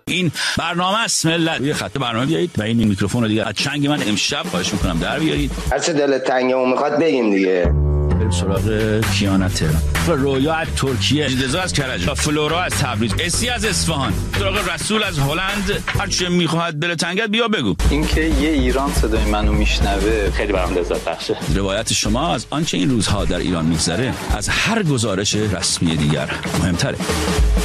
این برنامه است ملت. روی خط برنامه بیایید و این میکروفون رو دیگه از چنگ من امشب خواهش میکنم در بیارید. هر چه دلت تنگه و میخواد بگیم دیگه. بریم سراغ کیانت تهران، رویا از ترکیه، رضا از کرج، فلورا از تبریز، اسی از اصفهان، سراغ رسول از هلند. هر چه میخواد دل تنگت بیا بگو. اینکه یه ایران صدای منو میشنوه خیلی برام لذت بخشه. روایت شما از آنچه این روزها در ایران میگذره از هر گزارش رسمی دیگر مهمتره.